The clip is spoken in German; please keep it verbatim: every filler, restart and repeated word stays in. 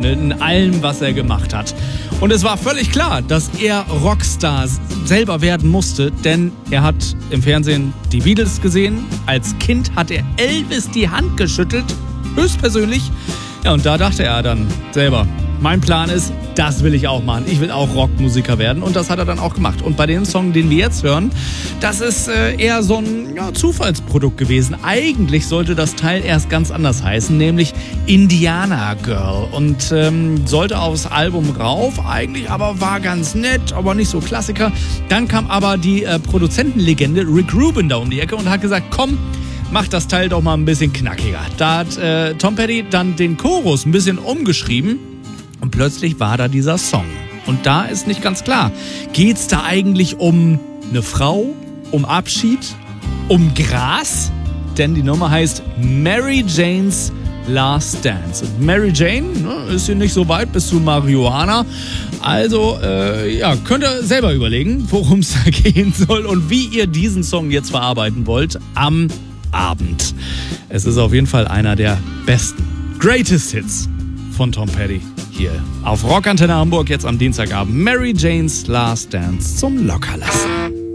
in allem, was er gemacht hat. Und es war völlig klar, dass er Rockstar selber werden musste, denn er hat im Fernsehen die Beatles gesehen. Als Kind hat er Elvis die Hand geschüttelt, höchstpersönlich. Ja, und da dachte er dann selber, mein Plan ist, das will ich auch machen. Ich will auch Rockmusiker werden. Und das hat er dann auch gemacht. Und bei dem Song, den wir jetzt hören, das ist äh, eher so ein ja, Zufallsprodukt gewesen. Eigentlich sollte das Teil erst ganz anders heißen, nämlich Indiana Girl. Und ähm, sollte aufs Album rauf, eigentlich aber war ganz nett, aber nicht so Klassiker. Dann kam aber die äh, Produzentenlegende Rick Rubin da um die Ecke und hat gesagt, komm, mach das Teil doch mal ein bisschen knackiger. Da hat äh, Tom Petty dann den Chorus ein bisschen umgeschrieben. Und plötzlich war da dieser Song. Und da ist nicht ganz klar, geht's da eigentlich um eine Frau, um Abschied, um Gras? Denn die Nummer heißt Mary Jane's Last Dance. Und Mary Jane, ne, ist hier nicht so weit bis zu Marihuana. Also, äh, ja, könnt ihr selber überlegen, worum es da gehen soll und wie ihr diesen Song jetzt verarbeiten wollt am Abend. Es ist auf jeden Fall einer der besten Greatest Hits von Tom Petty. Hier auf Rockantenne Hamburg jetzt am Dienstagabend. Mary Jane's Last Dance zum Lockerlassen.